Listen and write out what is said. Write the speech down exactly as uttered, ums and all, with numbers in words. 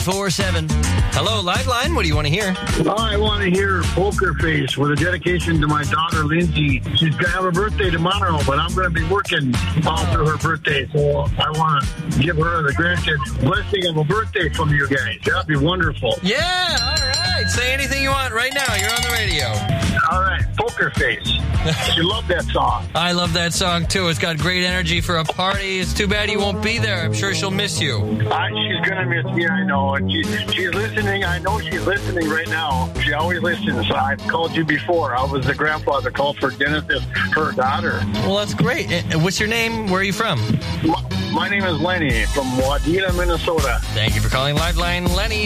four seven. Hello, Liveline. What do you want to hear? Oh, I want to hear Poker Face with a dedication to my daughter, Lindsay. She's going to have a birthday tomorrow, but I'm going to be working all through her birthday. So I want to give her the granted blessing of a birthday from you guys. That'd be wonderful. Yeah, all right. Say anything you want right now. You're on the radio. All right, Poker Face. She loved that song. I love that song, too. It's got great energy for a party. It's too bad you won't be there. I'm sure she'll miss you. I, she's going to miss me, I know. And she, she's listening. I know she's listening right now. She always listens. I've called you before. I was the grandfather called for Dennis, her daughter. Well, that's great. And what's your name? Where are you from? My, my name is Lenny from Wadena, Minnesota. Thank you for calling Liveline, Lenny.